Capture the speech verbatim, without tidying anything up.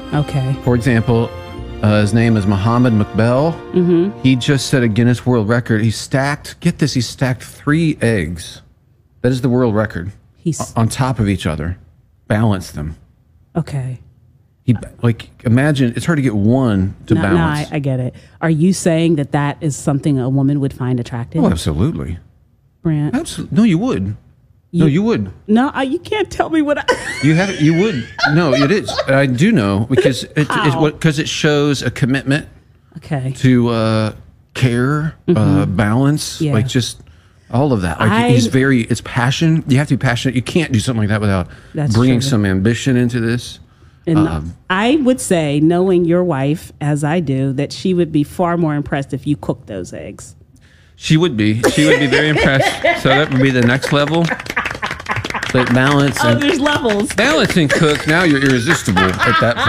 Okay. For example, uh, his name is Muhammad McBell. Mm-hmm. He just set a Guinness World Record. He stacked, get this, he stacked three eggs. That is the world record. He's on top of each other. Balanced them. okay. He, like, imagine, it's hard to get one to No, no, balance. I, I get it. Are you saying that that is something a woman would find attractive? Oh, absolutely. Brant? Absolutely. No, you would. no, you would. No, I, you can't tell me what I... You have. You would. No, it is. I do know because it, it's How? what because it shows a commitment Okay. to uh, care, uh, balance, Yeah. like just all of that. Like I- he's very. It's passion. You have to be passionate. You can't do something like that without That's bringing true. some ambition into this. And Um, I would say, knowing your wife as I do, that she would be far more impressed if you cooked those eggs. She would be. She would be very impressed. So that would be the next level. But balance Oh, and there's levels. balance and cook. Now you're irresistible at that point.